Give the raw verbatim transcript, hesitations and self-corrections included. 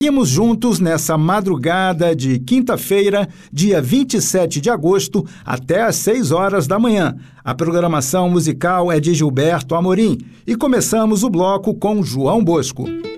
Seguimos juntos nessa madrugada de quinta-feira, dia vinte e sete de agosto, até às seis horas da manhã. A programação musical é de Gilberto Amorim e começamos o bloco com João Bosco.